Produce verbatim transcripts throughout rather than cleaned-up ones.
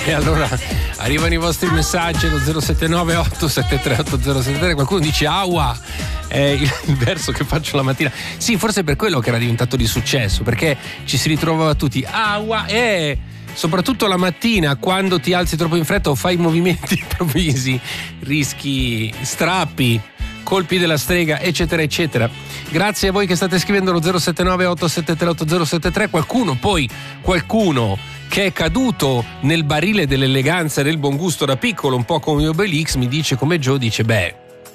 E allora arrivano i vostri messaggi allo zero sette nove otto sette tre otto zero sette tre. Qualcuno dice aua, è il verso che faccio la mattina. Sì, forse è per quello che era diventato di successo, perché ci si ritrovava tutti aua, e soprattutto la mattina quando ti alzi troppo in fretta o fai movimenti improvvisi rischi strappi, colpi della strega, eccetera eccetera. Grazie a voi che state scrivendo allo zero sette nove otto sette tre otto zero sette tre. Qualcuno poi qualcuno che è caduto nel barile dell'eleganza e del buon gusto da piccolo, un po' come Obelix, mi dice come Joe, dice beh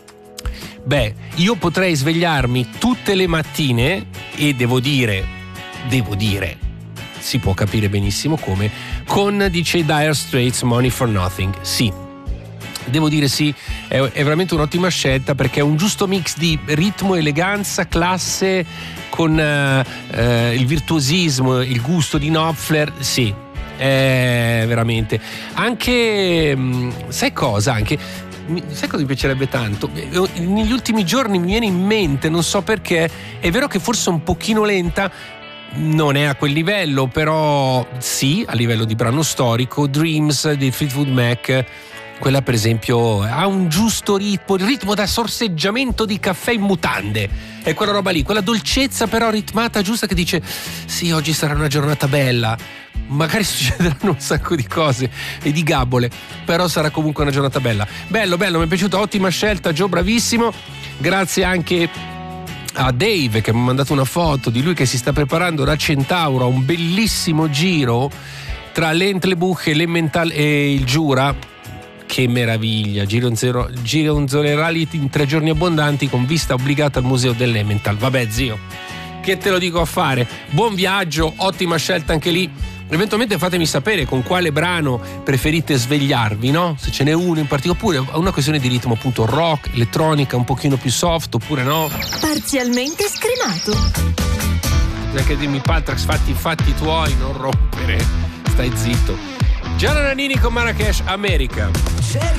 beh io potrei svegliarmi tutte le mattine e devo dire devo dire si può capire benissimo come, con, dice, Dire Straits, Money for Nothing. Sì, devo dire sì, è, è veramente un'ottima scelta, perché è un giusto mix di ritmo, eleganza, classe con eh, eh, il virtuosismo, il gusto di Knopfler. Sì, è veramente anche mh, sai cosa anche sai cosa mi piacerebbe tanto? Negli ultimi giorni mi viene in mente, non so perché, è vero che forse un pochino lenta, non è a quel livello, però sì, a livello di brano storico, Dreams di Fleetwood Mac, quella per esempio ha un giusto ritmo, il ritmo da sorseggiamento di caffè in mutande, è quella roba lì, quella dolcezza però ritmata giusta, che dice sì, oggi sarà una giornata bella, magari succederanno un sacco di cose e di gabole, però sarà comunque una giornata bella. Bello, bello, mi è piaciuta, ottima scelta Joe, bravissimo. Grazie anche a Dave che mi ha mandato una foto di lui che si sta preparando da Centauro a un bellissimo giro tra l'Entlebuch e l'Emmental e il Giura. Che meraviglia, gironzolerà in tre giorni abbondanti con vista obbligata al museo dell'Emmental. Vabbè zio, che te lo dico a fare, buon viaggio, ottima scelta anche lì. Eventualmente fatemi sapere con quale brano preferite svegliarvi, no? Se ce n'è uno in particolare, oppure una questione di ritmo appunto rock, elettronica, un pochino più soft, oppure no? Parzialmente scremato. Anche dimmi Patrax, fatti i fatti tuoi, non rompere, stai zitto. Gianna Nannini con Marrakesh, America.